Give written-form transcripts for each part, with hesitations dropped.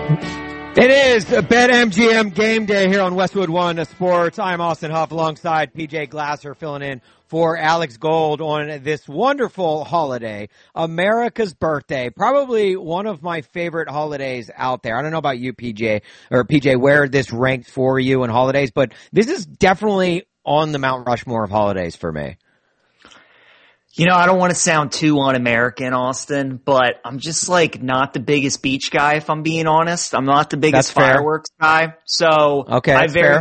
It is BetMGM game day here on Westwood One Sports. I'm Austin Huff alongside PJ Glasser filling in for Alex Gold on this wonderful holiday, America's birthday. Probably one of my favorite holidays out there. I don't know about you, PJ, where this ranks for you in holidays, but this is definitely on the Mount Rushmore of holidays for me. You know, I don't want to sound too un-American, Austin, but I'm just like not the biggest beach guy, if I'm being honest. I'm not the biggest fireworks guy. So okay, I very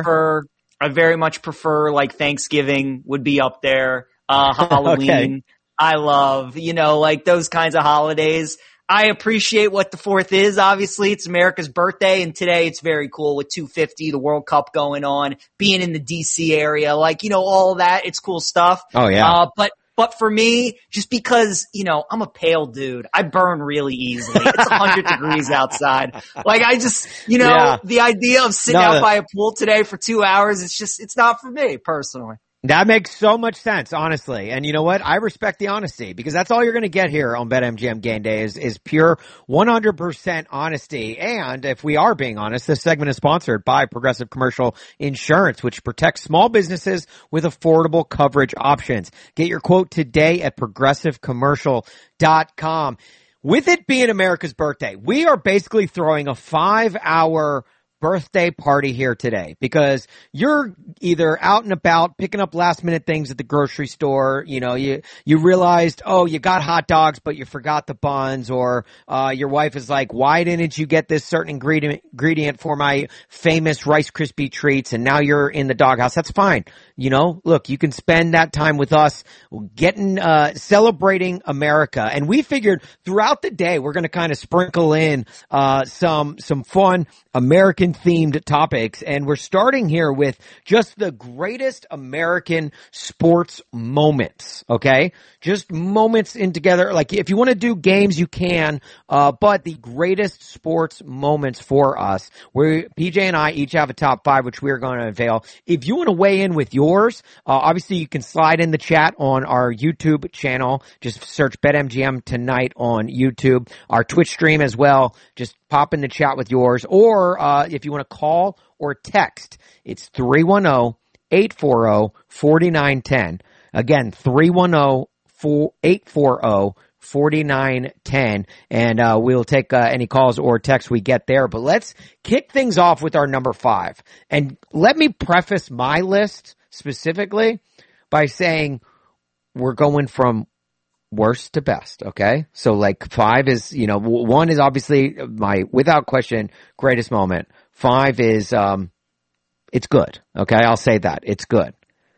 much prefer like Thanksgiving would be up there. Halloween. Okay. I love, like those kinds of holidays. I appreciate what the 4th is. Obviously, it's America's birthday, and today it's very cool with 250, the World Cup going on, being in the DC area, all of that. It's cool stuff. Oh yeah. But for me, just because, I'm a pale dude, I burn really easily. It's 100 degrees outside. Like I just, the idea of sitting out by a pool today for 2 hours, it's not for me personally. That makes so much sense, honestly. And you know what? I respect the honesty because that's all you're going to get here on BetMGM Game Day is pure 100% honesty. And if we are being honest, this segment is sponsored by Progressive Commercial Insurance, which protects small businesses with affordable coverage options. Get your quote today at progressivecommercial.com. With it being America's birthday, we are basically throwing a 5-hour birthday party here today because you're either out and about picking up last minute things at the grocery store. You realized, you got hot dogs, but you forgot the buns, or your wife is like, why didn't you get this certain ingredient for my famous Rice Krispie treats? And now you're in the doghouse. That's fine. Look, you can spend that time with us celebrating America. And we figured throughout the day, we're going to kind of sprinkle in some fun American themed topics, and we're starting here with just the greatest American sports moments, okay? Just moments in together. Like if you want to do games, you can, but the greatest sports moments for us, where PJ and I each have a top 5, which we're going to unveil. If you want to weigh in with yours, obviously you can slide in the chat on our YouTube channel. Just search BetMGM tonight on YouTube. Our Twitch stream as well. Just pop in the chat with yours, or if you want to call or text, it's 310-840-4910. Again, 310-840-4910, and we'll take any calls or texts we get there. But let's kick things off with our number 5. And let me preface my list specifically by saying we're going from worst to best, okay? So like 5 is, 1 is obviously my, without question, greatest moment. 5 is, it's good, okay? I'll say that. It's good.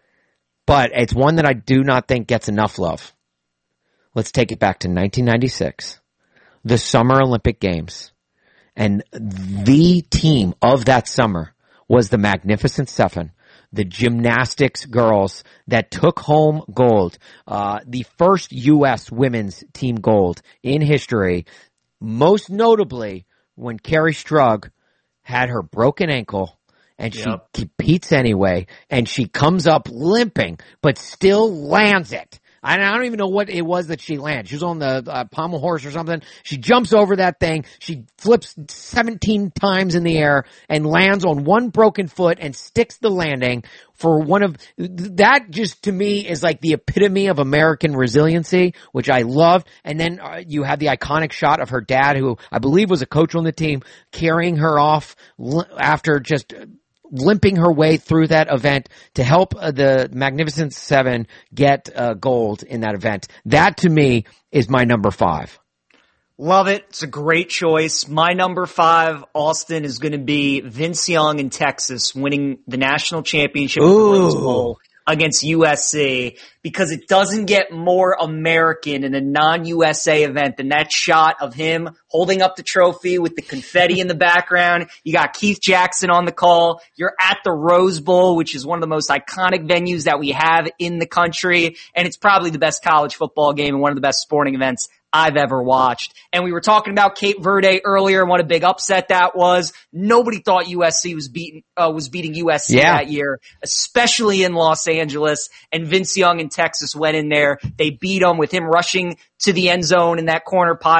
But it's one that I do not think gets enough love. Let's take it back to 1996, the Summer Olympic Games. And the team of that summer was the Magnificent Seven, the gymnastics girls that took home gold, the first U.S. women's team gold in history, most notably when Carrie Strug had her broken ankle and she competes anyway, and she comes up limping but still lands it. I don't even know what it was that she landed. She was on the pommel horse or something. She jumps over that thing. She flips 17 times in the air and lands on one broken foot and sticks the landing for one of that. Just to me is like the epitome of American resiliency, which I loved. And then you had the iconic shot of her dad, who I believe was a coach on the team, carrying her off after just limping her way through that event to help the Magnificent Seven get gold in that event. That, to me, is my number 5. Love it. It's a great choice. My number 5, Austin, is going to be Vince Young in Texas winning the national championship at the Rose Bowl against USC, because it doesn't get more American in a non-USA event than that shot of him holding up the trophy with the confetti in the background. You got Keith Jackson on the call. You're at the Rose Bowl, which is one of the most iconic venues that we have in the country, and it's probably the best college football game and one of the best sporting events I've ever watched. And we were talking about Cape Verde earlier and what a big upset that was. Nobody thought USC was beating USC that year, especially in Los Angeles. And Vince Young in Texas went in there. They beat them with him rushing to the end zone in that corner pile.